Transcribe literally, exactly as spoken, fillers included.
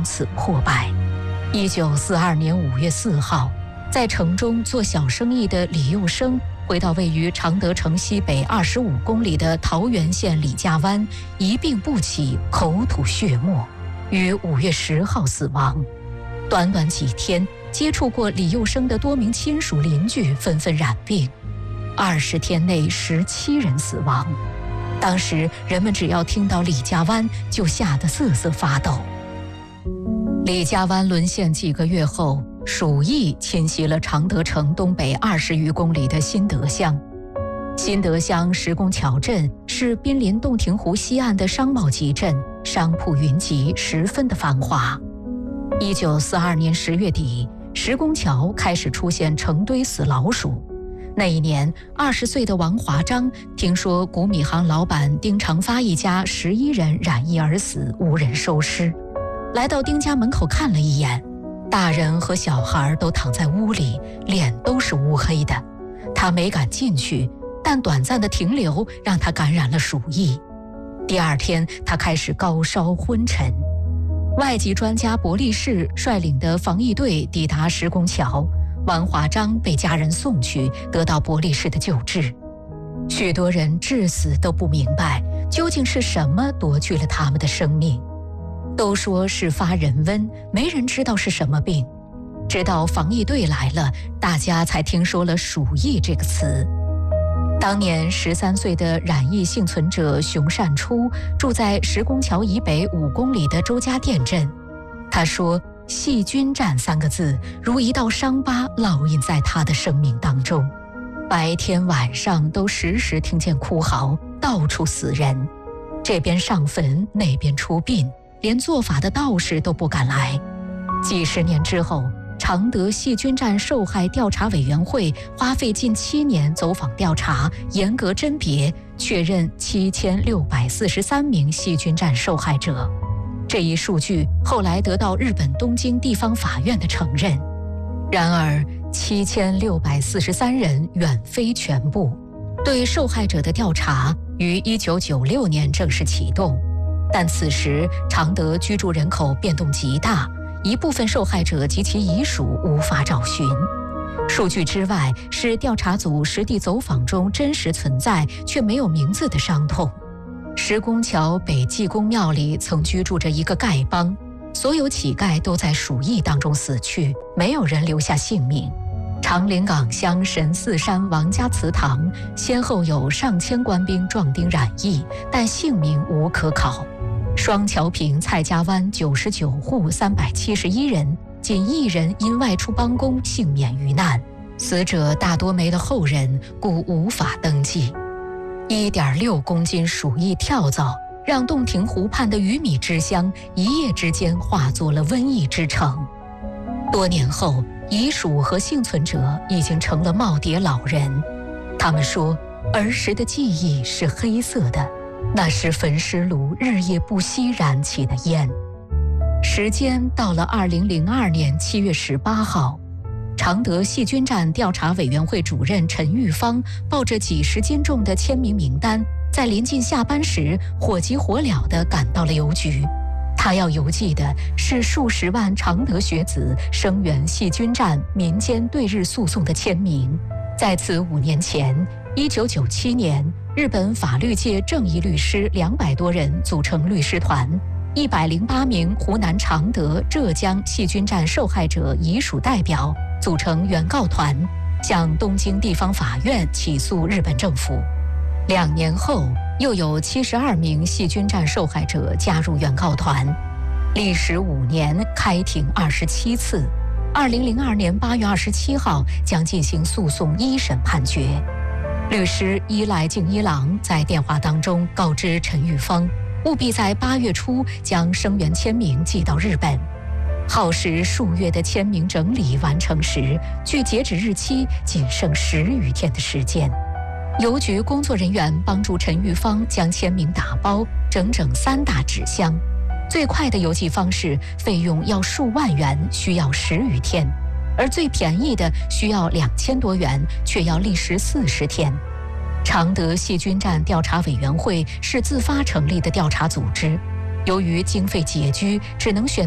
此破败。一九四二年五月四号，在城中做小生意的李佑生回到位于常德城西北二十五公里的桃源县李家湾，一病不起，口吐血沫，于五月十号死亡。短短几天，接触过李佑生的多名亲属邻居纷纷染病，二十天内十七人死亡。当时人们只要听到李家湾，就吓得瑟瑟发抖。李家湾沦陷几个月后，鼠疫侵袭了常德城东北二十余公里的新德乡。新德乡石拱桥镇是濒临洞庭湖西岸的商贸集镇，商铺云集，十分的繁华。一九四二年十月底，石拱桥开始出现成堆死老鼠。那一年，二十岁的王华章听说谷米行老板丁长发一家十一人染疫而死，无人收尸，来到丁家门口看了一眼，大人和小孩都躺在屋里，脸都是乌黑的。他没敢进去，但短暂的停留让他感染了鼠疫。第二天，他开始高烧昏沉。外籍专家伯利士率领的防疫队抵达石拱桥，王华章被家人送去，得到伯利士的救治。许多人至死都不明白，究竟是什么夺去了他们的生命。都说是发人瘟，没人知道是什么病。直到防疫队来了，大家才听说了鼠疫这个词。当年十三岁的染疫幸存者熊善初住在石拱桥以北五公里的周家店镇。他说，细菌战三个字如一道伤疤烙印在他的生命当中，白天晚上都时时听见哭嚎，到处死人，这边上坟，那边出殡，连做法的道士都不敢来。几十年之后，常德细菌战受害调查委员会花费近七年走访调查，严格甄别，确认七千六百四十三名细菌战受害者。这一数据后来得到日本东京地方法院的承认。然而，七千六百四十三人远非全部。对受害者的调查于一九九六年正式启动，但此时常德居住人口变动极大，一部分受害者及其遗属无法找寻。数据之外，是调查组实地走访中真实存在却没有名字的伤痛。石拱桥北济公庙里曾居住着一个丐帮，所有乞丐都在鼠疫当中死去，没有人留下性命。长陵岗乡神寺山王家祠堂先后有上千官兵壮丁染疫，但性命无可考。双桥坪蔡家湾九十九户三百七十一人，仅一人因外出帮工幸免于难，死者大多没了后人，故无法登记。一点六公斤鼠疫跳蚤，让洞庭湖畔的鱼米之乡一夜之间化作了瘟疫之城。多年后，遗属和幸存者已经成了耄耋老人。他们说，儿时的记忆是黑色的，那是焚尸炉日夜不息燃起的烟。时间到了二零零二年七月十八号，常德细菌战调查委员会主任陈玉芳抱着几十斤重的签名名单，在临近下班时火急火燎地赶到了邮局。他要邮寄的是数十万常德学子声援细菌战民间对日诉讼的签名。在此五年前，一九九七年，日本法律界正义律师两百多人组成律师团，一百零八名湖南常德、浙江细菌战受害者遗属代表组成原告团，向东京地方法院起诉日本政府。两年后，又有七十二名细菌战受害者加入原告团，历时五年，开庭二十七次。二零零二年八月二十七号将进行诉讼一审判决。律师伊赖敬一郎在电话当中告知陈玉芳，务必在八月初将声援签名寄到日本。耗时数月的签名整理完成时，距截止日期仅剩十余天的时间。邮局工作人员帮助陈玉芳将签名打包，整整三大纸箱。最快的邮寄方式费用要数万元，需要十余天，而最便宜的需要两千多元，却要历时四十天。常德细菌战调查委员会是自发成立的调查组织，由于经费拮据，只能选